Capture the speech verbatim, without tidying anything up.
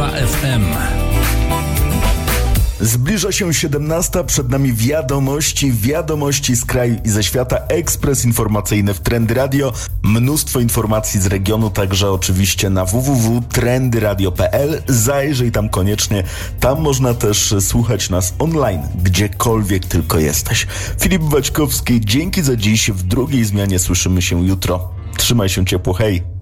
dwa F M. Zbliża się siedemnasta, przed nami wiadomości, wiadomości z kraju i ze świata, ekspres informacyjny w Trendy Radio. Mnóstwo informacji z regionu, także oczywiście na w w w kropka trendy radio kropka p l. Zajrzyj tam koniecznie, tam można też słuchać nas online, gdziekolwiek tylko jesteś. Filip Waćkowski, dzięki za dziś, w drugiej zmianie słyszymy się jutro. Trzymaj się ciepło, hej!